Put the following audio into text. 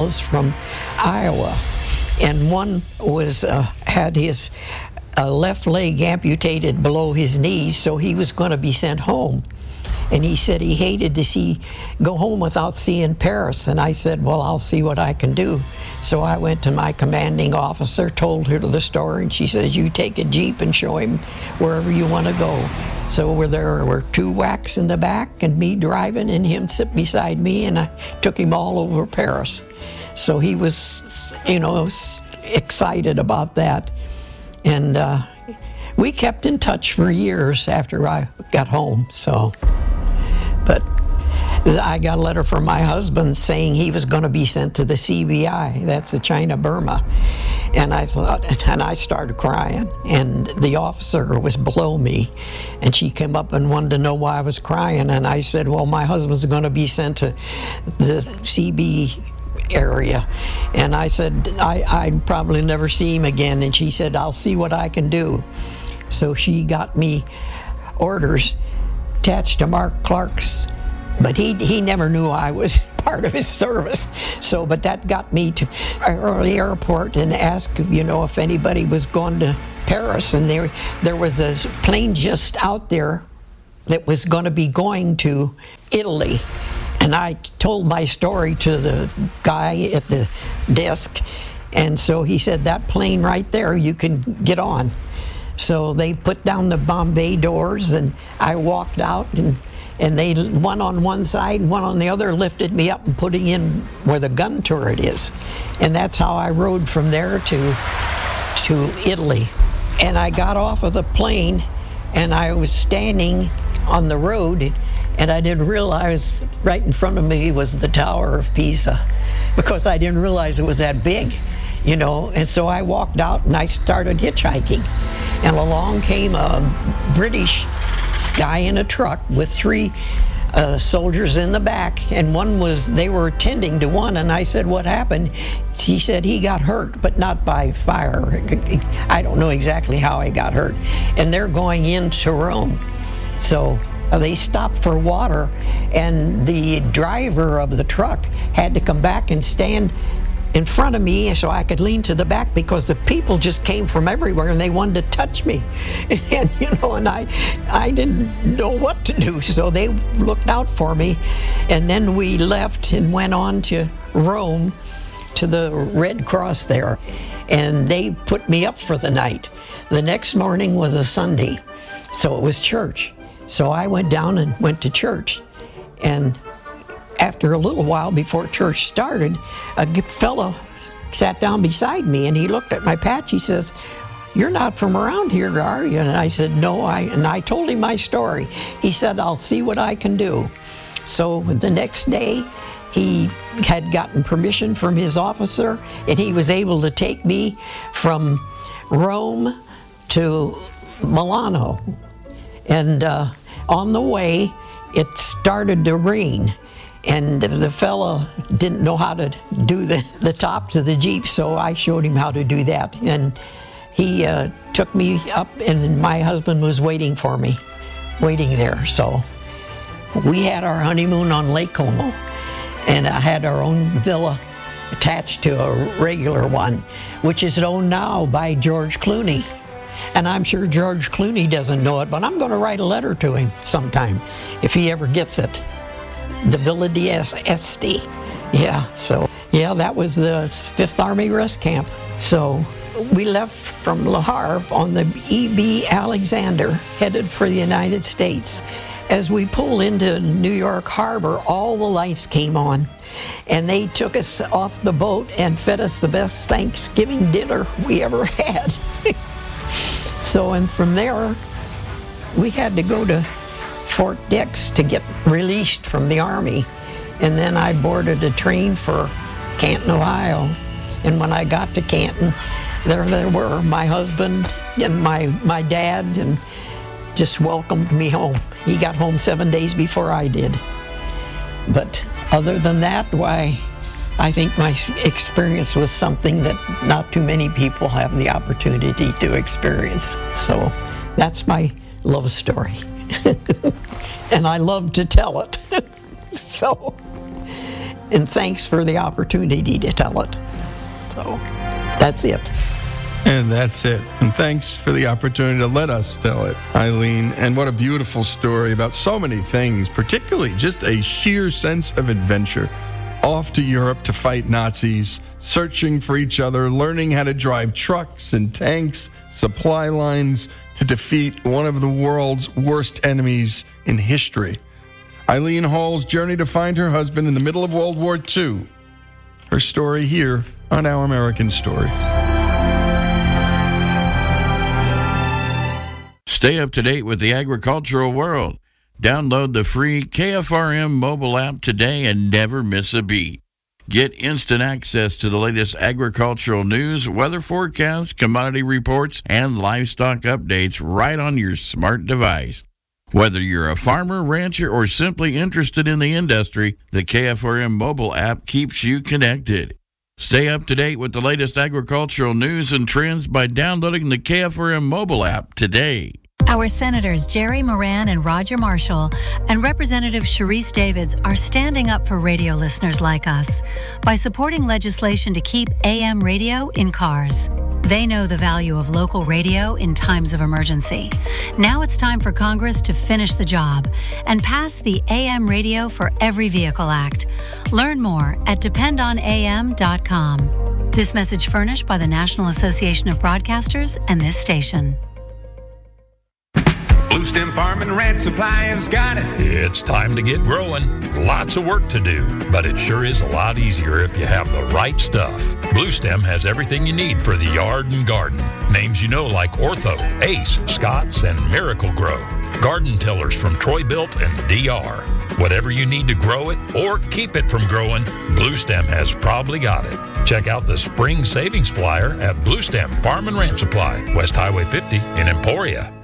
fellows from Iowa, and one was had his left leg amputated below his knees, so he was going to be sent home. And he said he hated to go home without seeing Paris. And I said, well, I'll see what I can do. So I went to my commanding officer, told her the story, and she says, you take a Jeep and show him wherever you want to go. So there were 2 whacks in the back and me driving and him sit beside me, and I took him all over Paris. So he was, excited about that. And we kept in touch for years after I got home, so. But I got a letter from my husband saying he was going to be sent to the CBI, that's the China-Burma. And I started crying, and the officer was below me, and she came up and wanted to know why I was crying, and I said, well, my husband's going to be sent to the CB area. And I said, I'd probably never see him again, and she said, I'll see what I can do. So she got me orders attached to Mark Clark's, but he never knew I was part of his service. So, but that got me to early airport and asked, if anybody was going to Paris, and there was a plane just out there that was going to be going to Italy. And I told my story to the guy at the desk, and so he said, that plane right there, you can get on. So they put down the Bombay doors, and I walked out, and they, one on one side and one on the other, lifted me up and putting in where the gun turret is. And that's how I rode from there to Italy. And I got off of the plane, and I was standing on the road, and I didn't realize right in front of me was the Tower of Pisa, because I didn't realize it was that big, And so I walked out and I started hitchhiking. And along came a British guy in a truck with 3 soldiers in the back, and they were attending to one, and I said, what happened? He said he got hurt, but not by fire. I don't know exactly how he got hurt. And they're going into Rome. So they stopped for water, and the driver of the truck had to come back and stand in front of me so I could lean to the back, because the people just came from everywhere and they wanted to touch me. And I didn't know what to do, so they looked out for me. And then we left and went on to Rome to the Red Cross there, and they put me up for the night. The next morning was a Sunday, so it was church. So I went down and went to church, and after a little while before church started, a fellow sat down beside me, and he looked at my patch. He says, you're not from around here, are you? And I said, no. And I told him my story. He said, I'll see what I can do. So the next day, he had gotten permission from his officer, and he was able to take me from Rome to Milano. And on the way, it started to rain. And the fellow didn't know how to do the top to the Jeep, so I showed him how to do that. And he took me up, and my husband was waiting for me, waiting there. So we had our honeymoon on Lake Como, and I had our own villa attached to a regular one, which is owned now by George Clooney. And I'm sure George Clooney doesn't know it, but I'm going to write a letter to him sometime if he ever gets it. The Villa d'Este. Yeah, so, that was the 5th Army Rest Camp. So we left from Le Havre on the E.B. Alexander, headed for the United States. As we pulled into New York Harbor, all the lights came on, and they took us off the boat and fed us the best Thanksgiving dinner we ever had. So, and from there, we had to go to Fort Dix to get released from the Army. And then I boarded a train for Canton, Ohio. And when I got to Canton, there they were, my husband and my dad, and just welcomed me home. He got home 7 days before I did. But other than that, why, I think my experience was something that not too many people have the opportunity to experience. So that's my love story. And I love to tell it. So and thanks for the opportunity to tell it. So that's it. And that's it. And thanks for the opportunity to let us tell it, Eileen. And what a beautiful story about so many things, particularly just a sheer sense of adventure. Off to Europe to fight Nazis, searching for each other, learning how to drive trucks and tanks, supply lines to defeat one of the world's worst enemies in history. Eileen Hall's journey to find her husband in the middle of World War II. Her story here on Our American Stories. Stay up to date with the agricultural world. Download the free KFRM mobile app today and never miss a beat. Get instant access to the latest agricultural news, weather forecasts, commodity reports, and livestock updates right on your smart device. Whether you're a farmer, rancher, or simply interested in the industry, the KFRM mobile app keeps you connected. Stay up to date with the latest agricultural news and trends by downloading the KFRM mobile app today. Our Senators Jerry Moran and Roger Marshall and Representative Sharice Davids are standing up for radio listeners like us by supporting legislation to keep AM radio in cars. They know the value of local radio in times of emergency. Now it's time for Congress to finish the job and pass the AM Radio for Every Vehicle Act. Learn more at dependonam.com. This message furnished by the National Association of Broadcasters and this station. Blue Stem Farm and Ranch Supply has got it. It's time to get growing. Lots of work to do, but it sure is a lot easier if you have the right stuff. Blue Stem has everything you need for the yard and garden. Names you know like Ortho, Ace, Scott's, and Miracle Grow. Garden tillers from Troy-Bilt and DR. Whatever you need to grow it or keep it from growing, Blue Stem has probably got it. Check out the Spring Savings Flyer at Blue Stem Farm and Ranch Supply, West Highway 50 in Emporia.